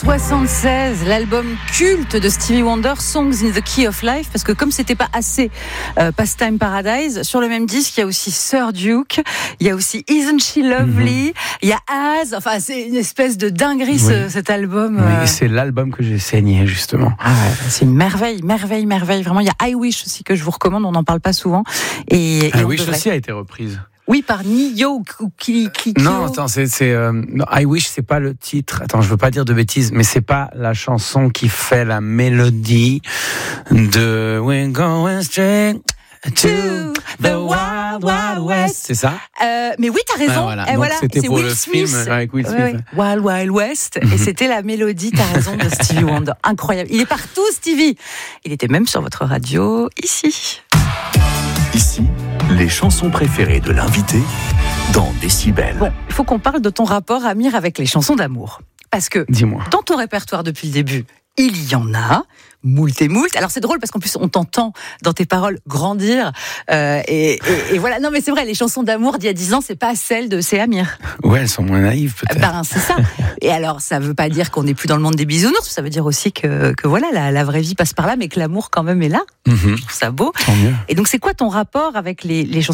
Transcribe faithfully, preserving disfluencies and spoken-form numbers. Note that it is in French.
soixante-seize, l'album culte de Stevie Wonder, Songs in the Key of Life, parce que comme c'était pas assez euh, Pastime Paradise, sur le même disque, il y a aussi Sir Duke, il y a aussi Isn't She Lovely, mm-hmm. il y a Az, enfin c'est une espèce de dinguerie oui. ce, cet album. Oui, euh... c'est l'album que j'ai saigné justement. Ah ouais, c'est une merveille, merveille, merveille, vraiment. Il y a I Wish aussi que je vous recommande, on n'en parle pas souvent. Et, et I Wish devrait... aussi a été reprise. Oui, par Nio Kikyo. Non, attends, c'est, c'est euh, non, I Wish, c'est pas le titre. Attends, je veux pas dire de bêtises, mais c'est pas la chanson qui fait la mélodie de We're Going Straight to the Wild Wild West. C'est ça euh, Mais oui, t'as raison. Ah, voilà. Et Donc, voilà, c'était c'est pour Will le Smith. film avec Will Smith. Ouais, ouais. Wild Wild West. Et c'était la mélodie, t'as raison, de Stevie Wonder. Incroyable. Il est partout, Stevie. Il était même sur votre radio, ici. Ici, les chansons préférées de l'invité dans Décibel. Bon, il faut qu'on parle de ton rapport, Amir, avec les chansons d'amour. Parce que, Dis-moi. Dans ton répertoire depuis le début, il y en a, moult et moult. Alors c'est drôle parce qu'en plus on t'entend dans tes paroles grandir. Euh, et, et, et voilà, non mais c'est vrai, les chansons d'amour d'il y a dix ans, c'est pas celles de C'est Amir. Ouais, elles sont moins naïves peut-être. Ben c'est ça. Et alors ça veut pas dire qu'on n'est plus dans le monde des bisounours, ça veut dire aussi que, que voilà, la, la vraie vie passe par là, mais que l'amour quand même est là. Mm-hmm. Je trouve ça beau. Tant mieux. Et donc c'est quoi ton rapport avec les, les chansons